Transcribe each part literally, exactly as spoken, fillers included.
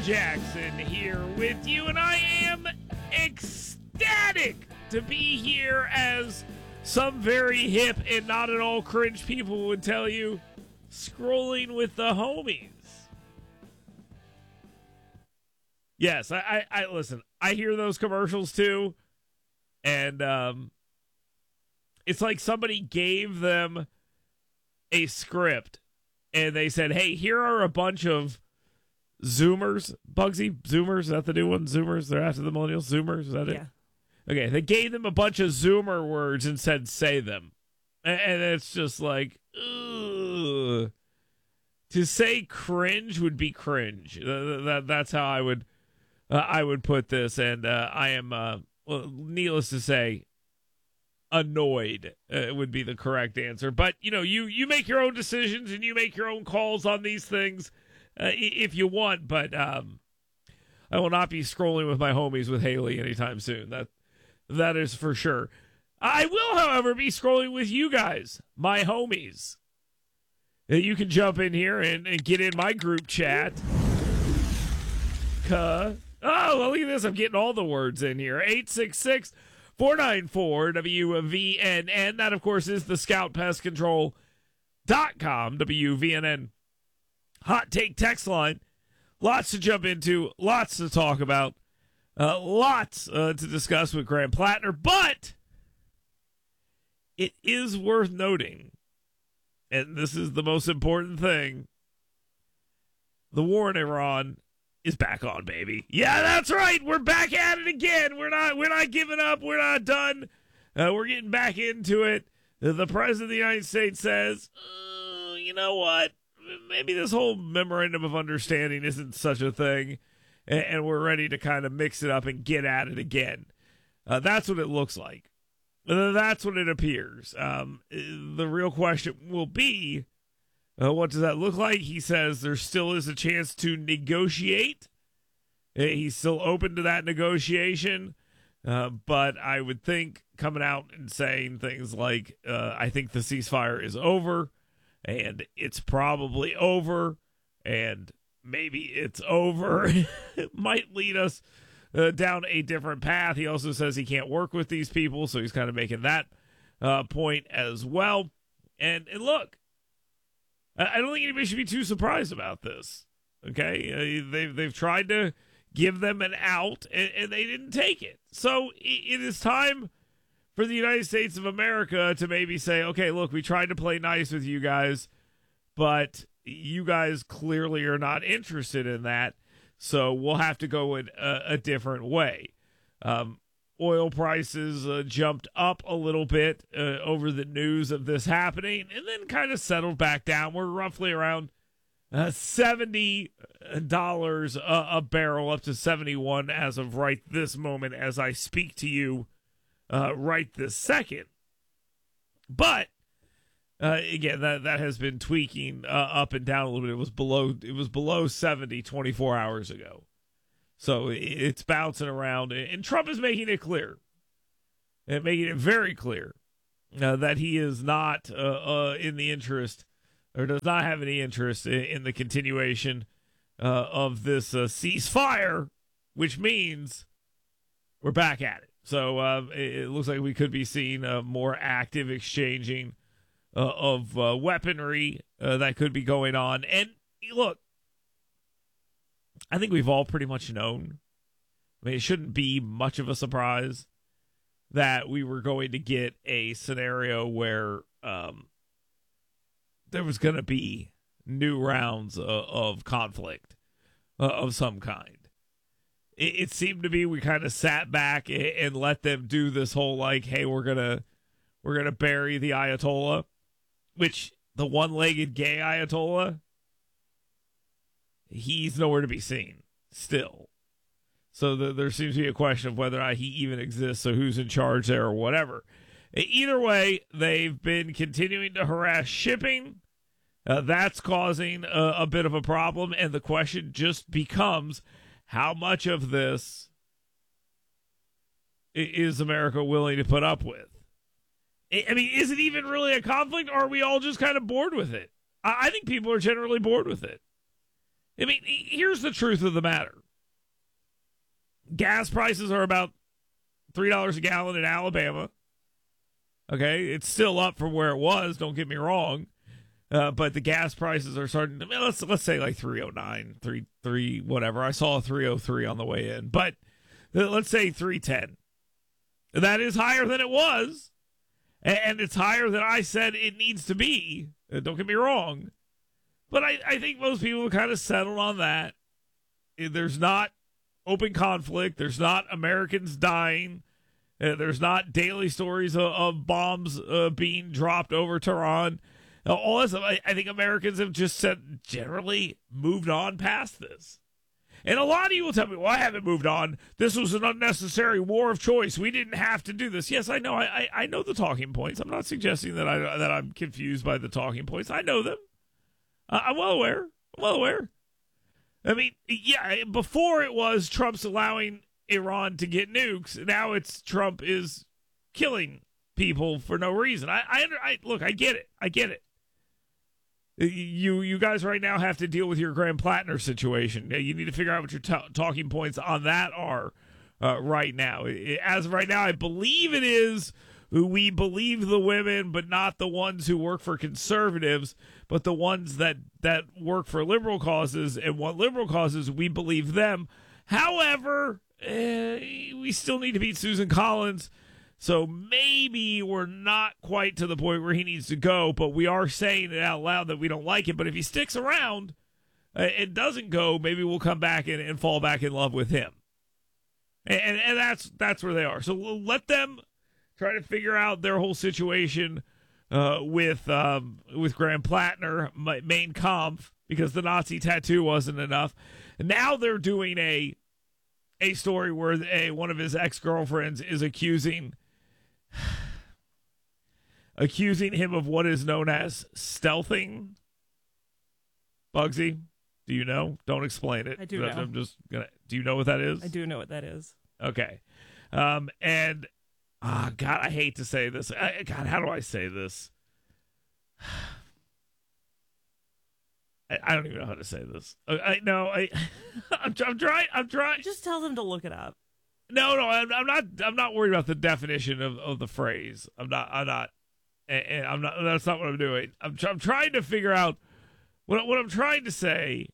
Jackson here with you, and I am ecstatic to be here, as some very hip and not at all cringe people would tell you, scrolling with the homies. Yes, I, I, I listen, I hear those commercials too, and um, it's like somebody gave them a script, and they said, hey, here are a bunch of Zoomers. Bugsy, Zoomers, is that the new one? Zoomers, they're after the millennials. Zoomers, is that it? Yeah. Okay, they gave them a bunch of Zoomer words and said, say them. And, and it's just like, ugh. To say cringe would be cringe. Uh, that, that's how I would uh, I would put this. And uh, I am, uh, well, needless to say, annoyed uh, would be the correct answer. But, you know, you, you make your own decisions and you make your own calls on these things uh, if you want. But um, I will not be scrolling with my homies with Haley anytime soon. That That is for sure. I will, however, be scrolling with you guys, my homies. You can jump in here and, and get in my group chat. Cuh. Oh, well, look at this. I'm getting all the words in here. eight six six, four nine four, W V N N. That, of course, is the scout pest control dot com, W V N N. Hot take text line. Lots to jump into. Lots to talk about. Uh, lots uh, to discuss with Graham Plattner, but it is worth noting, and this is the most important thing, the war in Iran is back on, baby. Yeah, that's right. We're back at it again. We're not we're not giving up. We're not done. Uh, we're getting back into it. The President of the United States says, uh, you know what? Maybe this whole memorandum of understanding isn't such a thing, and we're ready to kind of mix it up and get at it again. Uh, that's what it looks like. That's what it appears. Um, the real question will be, uh, what does that look like? He says there still is a chance to negotiate. He's still open to that negotiation. Uh, but I would think coming out and saying things like, uh, I think the ceasefire is over, and it's probably over, and maybe it's over, it might lead us uh, down a different path. He also says he can't work with these people, so he's kind of making that uh, point as well. And, and look, I don't think anybody should be too surprised about this. Okay, uh, they've they've tried to give them an out, and, and they didn't take it. So it, it is time for the United States of America to maybe say, okay, look, we tried to play nice with you guys, but you guys clearly are not interested in that, so we'll have to go in a, a different way. Um, oil prices uh, jumped up a little bit uh, over the news of this happening, and then kind of settled back down. We're roughly around uh, seventy dollars a, a barrel, up to seventy-one as of right this moment as I speak to you uh, right this second. But Uh, again, that that has been tweaking uh, up and down a little bit. It was below it was below seventy twenty-four hours ago, so it's bouncing around. And Trump is making it clear, and making it very clear uh, that he is not uh, uh, in the interest, or does not have any interest in, in the continuation uh, of this uh, ceasefire, which means we're back at it. So uh, it, it looks like we could be seeing uh, more active exchanging Uh, of uh, weaponry uh, that could be going on. And look, I think we've all pretty much known. I mean, it shouldn't be much of a surprise that we were going to get a scenario where um, there was going to be new rounds uh, of conflict uh, of some kind. It, it seemed to be we kind of sat back and, and let them do this whole like, hey, we're gonna we're gonna bury the Ayatollah. Which, the one-legged gay Ayatollah, he's nowhere to be seen still. So the, there seems to be a question of whether or not he even exists, so who's in charge there or whatever. Either way, they've been continuing to harass shipping. Uh, that's causing a, a bit of a problem, and the question just becomes, how much of this is America willing to put up with? I mean, is it even really a conflict, or are we all just kind of bored with it? I think people are generally bored with it. I mean, here's the truth of the matter. Gas prices are about three dollars a gallon in Alabama. Okay, it's still up from where it was, don't get me wrong. Uh, but the gas prices are starting to, let's let's say like three oh nine, three, three, whatever. I saw a three oh three on the way in, but let's say three ten. That is higher than it was, and it's higher than I said it needs to be. Don't get me wrong. But I, I think most people kind of settled on that. There's not open conflict. There's not Americans dying. Uh, there's not daily stories of, of bombs uh, being dropped over Tehran. Uh, all this, I, I think Americans have just said generally moved on past this. And a lot of you will tell me, well, I haven't moved on. This was an unnecessary war of choice. We didn't have to do this. Yes, I know. I, I, I know the talking points. I'm not suggesting that, I, that I'm confused by the talking points. I know them. Uh, I'm well aware. I'm well aware. I mean, yeah, before it was Trump's allowing Iran to get nukes. Now it's Trump is killing people for no reason. I, I, I look, I get it. I get it. You you guys right now have to deal with your Graham Plattner situation. You need to figure out what your t- talking points on that are uh, right now. As of right now, I believe it is we believe the women, but not the ones who work for conservatives, but the ones that, that work for liberal causes and want liberal causes, we believe them. However, eh, we still need to beat Susan Collins. So maybe we're not quite to the point where he needs to go, but we are saying it out loud that we don't like it. But if he sticks around uh, and doesn't go, maybe we'll come back and, and fall back in love with him. And, and, and that's that's where they are. So we'll let them try to figure out their whole situation uh, with um, with Graham Plattner, Mein Kampf, because the Nazi tattoo wasn't enough. And now they're doing a a story where a one of his ex-girlfriends is accusing accusing him of what is known as stealthing. Bugsy, do you know? Don't explain it. I do know. I'm just gonna. Do you know what that is? I do know what that is. Okay. Um, and ah, oh, God, I hate to say this. I, God, how do I say this? I, I don't even know how to say this. I, I no, I, I'm, I'm trying. I'm trying. Just tell them to look it up. No, no, I'm, I'm not. I'm not worried about the definition of, of the phrase. I'm not. I'm not. And, and I'm not. That's not what I'm doing. I'm. I'm trying to figure out what what I'm trying to say.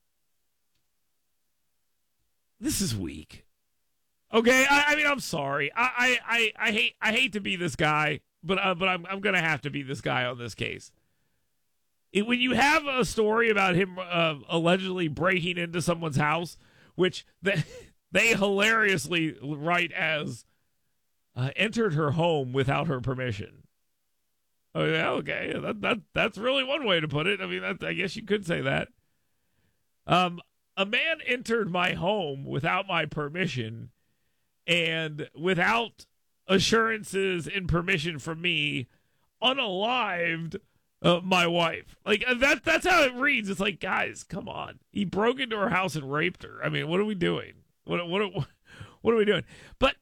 This is weak. Okay, I, I mean, I'm sorry. I, I, I, I hate. I hate to be this guy, but uh, but I'm. I'm gonna have to be this guy on this case. It, when you have a story about him uh, allegedly breaking into someone's house, which they, they hilariously write as uh, entered her home without her permission. Oh yeah, okay, that that that's really one way to put it. I mean, that, I guess you could say that. Um, a man entered my home without my permission and without assurances and permission from me, unalived uh, my wife. Like that. That's how it reads. It's like, guys, come on. He broke into her house and raped her. I mean, what are we doing? What what what are we doing? But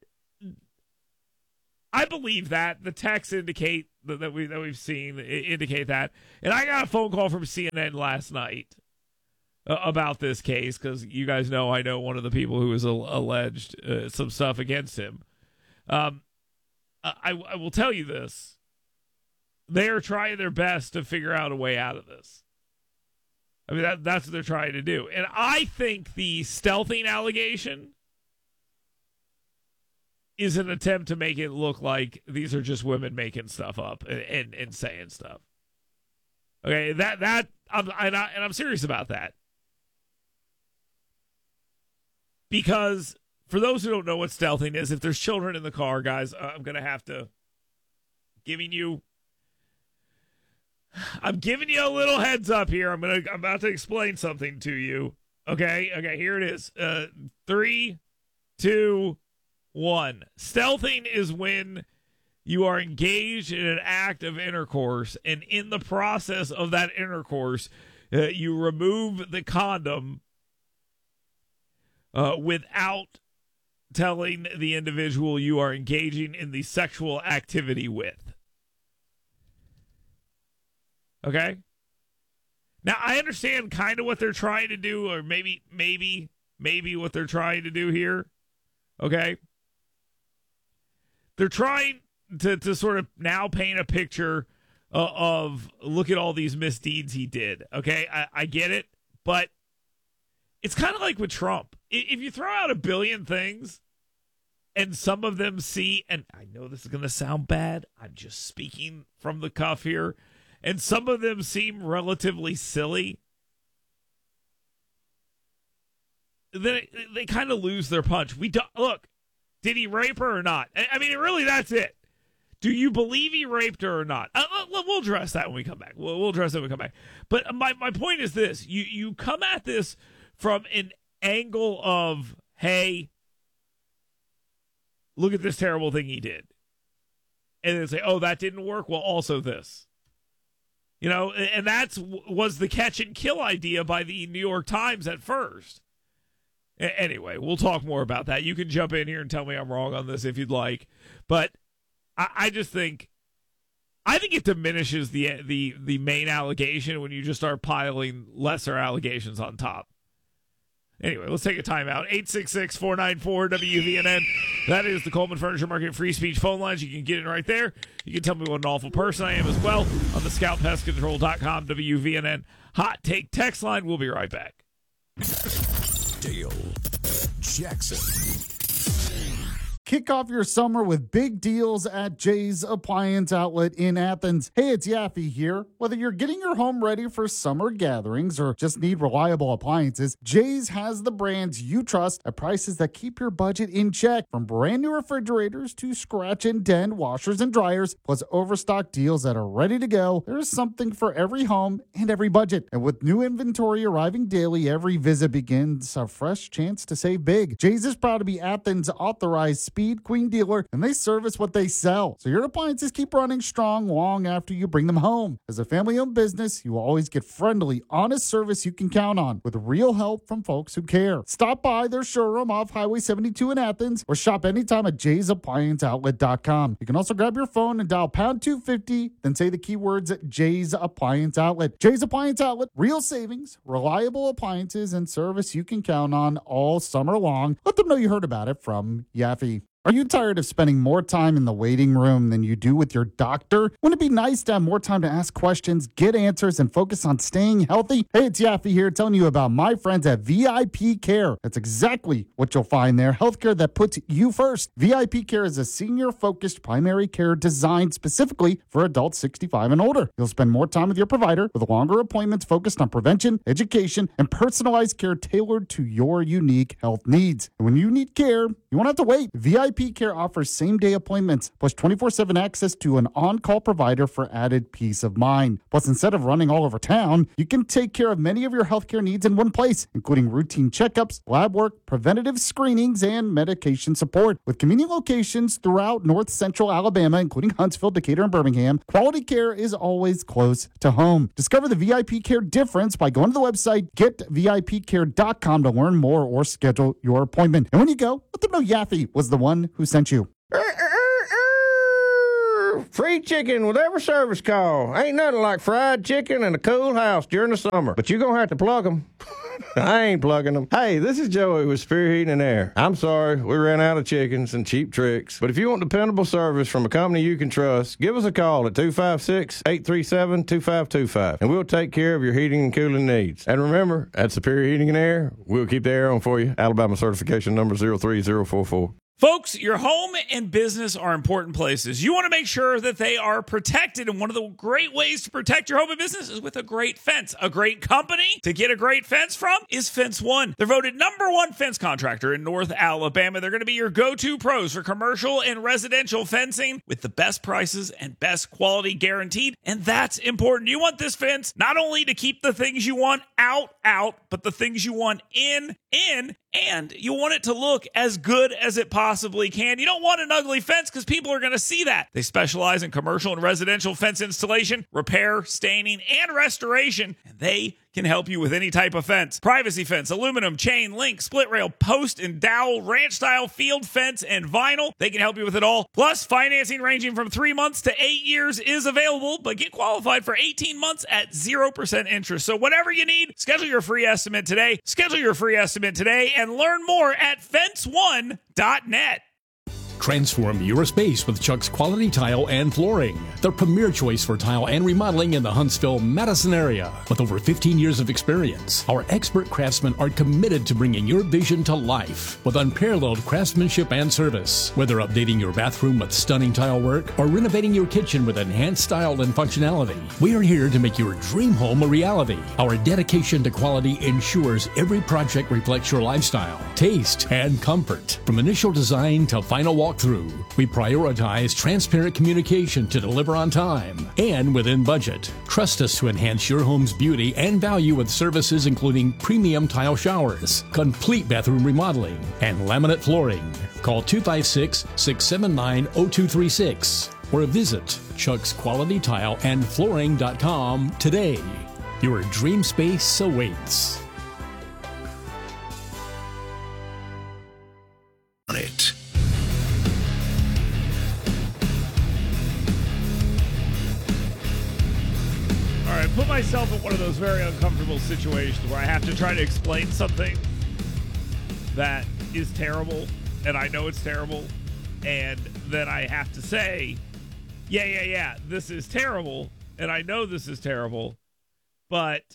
I believe that the texts indicate that, that we that we've seen indicate that. And I got a phone call from C N N last night uh, about this case because you guys know I know one of the people who was al- alleged uh, some stuff against him. Um, I I will tell you this. They are trying their best to figure out a way out of this. I mean, that, that's what they're trying to do. And I think the stealthing allegation is an attempt to make it look like these are just women making stuff up and, and, and saying stuff. Okay, that, that, I'm, and, I, and I'm serious about that. Because for those who don't know what stealthing is, if there's children in the car, guys, I'm going to have to giving you I'm giving you a little heads up here. I'm gonna I'm about to explain something to you. Okay, okay, here it is. Uh three, two, one. Stealthing is when you are engaged in an act of intercourse, and in the process of that intercourse, uh, you remove the condom uh, without telling the individual you are engaging in the sexual activity with. Okay? Now, I understand kind of what they're trying to do, or maybe, maybe, maybe what they're trying to do here. Okay? They're trying to, to sort of now paint a picture uh, of, look at all these misdeeds he did. Okay? I, I get it, but it's kind of like with Trump. If you throw out a billion things and some of them see, and I know this is going to sound bad, I'm just speaking from the cuff here, and some of them seem relatively silly, then it, they kind of lose their punch. We don't, look, did he rape her or not? I mean, really, that's it. Do you believe he raped her or not? Uh, we'll address that when we come back. We'll, we'll address that when we come back. But my, my point is this. You, you come at this from an angle of, hey, look at this terrible thing he did. And then say, oh, that didn't work? Well, also this. You know, and that's was the catch and kill idea by the New York Times at first. A- anyway, we'll talk more about that. You can jump in here and tell me I'm wrong on this if you'd like. But I, I just think, I think it diminishes the the the main allegation when you just start piling lesser allegations on top. Anyway, let's take a timeout. eight six six, four nine four, W V N N. That is the Coleman Furniture Market free speech phone lines. You can get in right there. You can tell me what an awful person I am as well on the scout pest control dot com W V N N hot take text line. We'll be right back. Dale Jackson. Kick off your summer with big deals at Jay's Appliance Outlet in Athens. Hey, it's Yaffe here. Whether you're getting your home ready for summer gatherings or just need reliable appliances, Jay's has the brands you trust at prices that keep your budget in check. From brand new refrigerators to scratch and dent washers and dryers, plus overstock deals that are ready to go, there's something for every home and every budget. And with new inventory arriving daily, every visit begins a fresh chance to save big. Jay's is proud to be Athens' authorized Speed Queen dealer, and they service what they sell. So your appliances keep running strong long after you bring them home. As a family-owned business, you will always get friendly, honest service you can count on with real help from folks who care. Stop by their showroom off Highway seventy-two in Athens or shop anytime at jays appliance outlet dot com. You can also grab your phone and dial pound two fifty, then say the keywords Jay's Appliance Outlet. Jay's Appliance Outlet, real savings, reliable appliances, and service you can count on all summer long. Let them know you heard about it from Yaffe. Are you tired of spending more time in the waiting room than you do with your doctor? Wouldn't it be nice to have more time to ask questions, get answers, and focus on staying healthy? Hey, it's Yaffe here telling you about my friends at V I P Care. That's exactly what you'll find there. Healthcare that puts you first. V I P Care is a senior-focused primary care designed specifically for adults sixty-five and older. You'll spend more time with your provider with longer appointments focused on prevention, education, and personalized care tailored to your unique health needs. And when you need care, you won't have to wait. V I P Care offers same-day appointments, plus twenty-four seven access to an on-call provider for added peace of mind. Plus, instead of running all over town, you can take care of many of your healthcare needs in one place, including routine checkups, lab work, preventative screenings, and medication support. With convenient locations throughout North Central Alabama, including Huntsville, Decatur, and Birmingham, quality care is always close to home. Discover the V I P Care difference by going to the website get V I P care dot com to learn more or schedule your appointment. And when you go, let them know Yaffe was the one who sent you. Free chicken with every service call. Ain't nothing like fried chicken in a cool house during the summer. But you're going to have to plug them. I ain't plugging them. Hey, this is Joey with Spear Heating and Air. I'm sorry, we ran out of chickens and cheap tricks. But if you want dependable service from a company you can trust, give us a call at two five six, eight three seven, two five two five, and we'll take care of your heating and cooling needs. And remember, at Superior Heating and Air, we'll keep the air on for you. Alabama certification number zero three zero four four. Folks, your home and business are important places. You want to make sure that they are protected, and one of the great ways to protect your home and business is with a great fence. A great company to get a great fence from is Fence One. They're voted number one fence contractor in North Alabama. They're going to be your go-to pros for commercial and residential fencing with the best prices and best quality guaranteed, and that's important. You want this fence not only to keep the things you want out, out, but the things you want in, in, and you want it to look as good as it possibly can. You don't want an ugly fence because people are going to see that. They specialize in commercial and residential fence installation, repair, staining, and restoration, and they can help you with any type of fence. Privacy fence, aluminum, chain, link, split rail, post and dowel, ranch style, field fence, and vinyl. They can help you with it all. Plus, financing ranging from three months to eight years is available, but get qualified for eighteen months at zero percent interest. So whatever you need, schedule your free estimate today. Schedule your free estimate today and learn more at fence one dot net. Transform your space with Chuck's Quality Tile and Flooring, the premier choice for tile and remodeling in the Huntsville, Madison area. With over fifteen years of experience, our expert craftsmen are committed to bringing your vision to life with unparalleled craftsmanship and service. Whether updating your bathroom with stunning tile work or renovating your kitchen with enhanced style and functionality, we are here to make your dream home a reality. Our dedication to quality ensures every project reflects your lifestyle, taste, and comfort. From initial design to final walk through, we prioritize transparent communication to deliver on time and within budget. Trust us to enhance your home's beauty and value with services including premium tile showers, complete bathroom remodeling, and laminate flooring. Call two five six, six seven nine, zero two three six or visit chucks quality tile and flooring dot com today. Your dream space awaits. On it. All right, put myself in one of those very uncomfortable situations where I have to try to explain something that is terrible, and I know it's terrible, and then I have to say, yeah, yeah, yeah, this is terrible, and I know this is terrible, but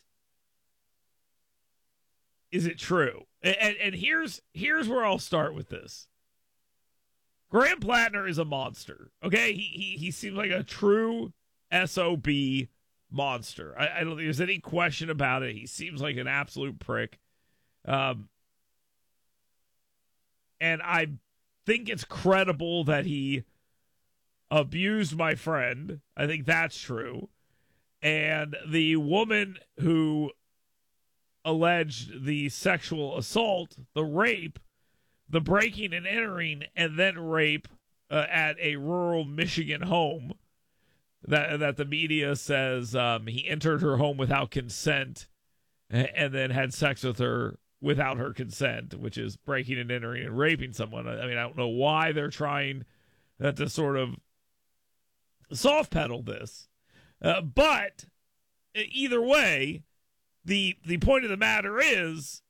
is it true? And, and, and here's here's where I'll start with this. Graham Plattner is a monster, okay? He he he seems like a true S O B monster. I, I don't think there's any question about it. He seems like an absolute prick. Um, and I think it's credible that he abused my friend. I think that's true. And the woman who alleged the sexual assault, the rape, the breaking and entering, and then rape uh, at a rural Michigan home, that that the media says um, he entered her home without consent and then had sex with her without her consent, which is breaking and entering and raping someone. I mean, I don't know why they're trying uh, to sort of soft pedal this. Uh, but either way, the the point of the matter is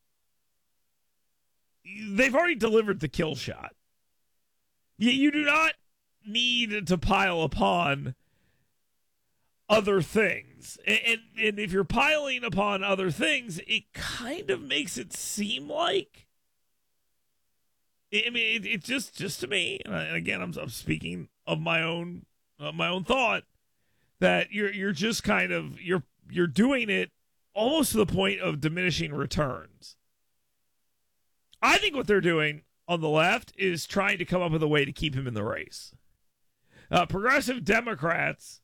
they've already delivered the kill shot. You, you do not need to pile upon other things. And, and, and if you're piling upon other things, it kind of makes it seem like, I mean, it, it just, just to me, and again, I'm, I'm speaking of my own, uh, my own thought, that you're, you're just kind of, you're, you're doing it almost to the point of diminishing returns. I think what they're doing on the left is trying to come up with a way to keep him in the race. Uh, progressive Democrats,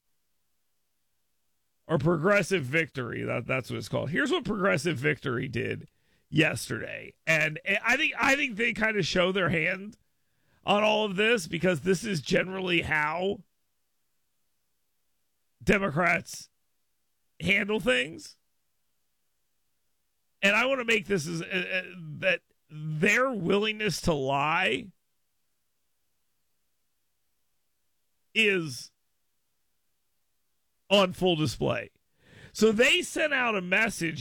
or Progressive Victory, that, that's what it's called. Here's what Progressive Victory did yesterday. And I think I think they kind of show their hand on all of this, because this is generally how Democrats handle things. And I want to make this as uh, that their willingness to lie is on full display. So they sent out a message